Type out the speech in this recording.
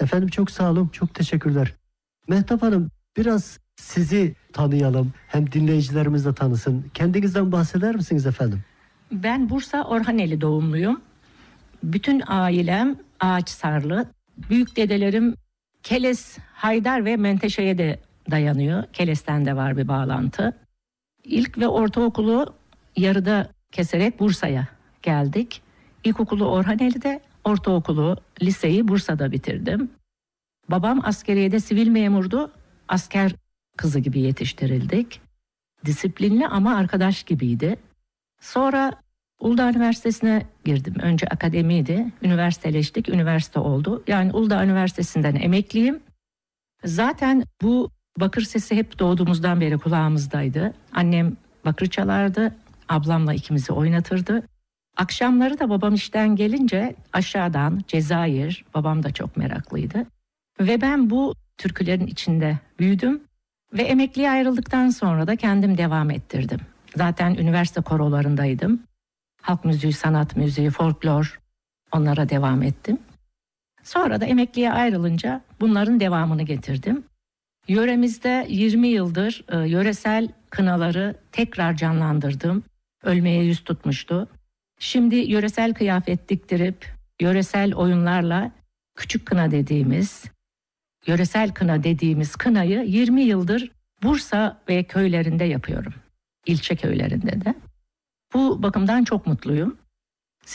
Efendim çok sağ olun, çok teşekkürler. Mehtap Hanım, biraz sizi tanıyalım, hem dinleyicilerimiz de tanısın. Kendinizden bahseder misiniz efendim? Ben Bursa Orhaneli doğumluyum. Bütün ailem Ağaçsarlı. Büyük dedelerim Keles, Haydar ve Menteşe'ye de dayanıyor. Keles'ten de var bir bağlantı. İlk ve ortaokulu yarıda keserek Bursa'ya geldik. İlkokulu Orhaneli'de, ortaokulu, liseyi Bursa'da bitirdim. Babam askeriyede sivil memurdu. Asker kızı gibi yetiştirildik. Disiplinli ama arkadaş gibiydi. Sonra Uludağ Üniversitesi'ne girdim. Önce akademiydi. Üniversiteleştik. Üniversite oldu. Yani Uludağ Üniversitesi'nden emekliyim. Zaten bu bakır sesi hep doğduğumuzdan beri kulağımızdaydı. Annem bakır çalardı. Ablamla ikimizi oynatırdı. Akşamları da babam işten gelince aşağıdan Cezayir, babam da çok meraklıydı. Ve ben bu türkülerin içinde büyüdüm. Ve emekliye ayrıldıktan sonra da kendim devam ettirdim. Zaten üniversite korolarındaydım. Halk müziği, sanat müziği, folklor, onlara devam ettim. Sonra da emekliye ayrılınca bunların devamını getirdim. Yöremizde 20 yıldır yöresel kınaları tekrar canlandırdım. Ölmeye yüz tutmuştu. Şimdi yöresel kıyafet diktirip yöresel oyunlarla küçük kına dediğimiz, yöresel kına dediğimiz kınayı 20 yıldır Bursa ve köylerinde yapıyorum. İlçe köylerinde de. Bu bakımdan çok mutluyum.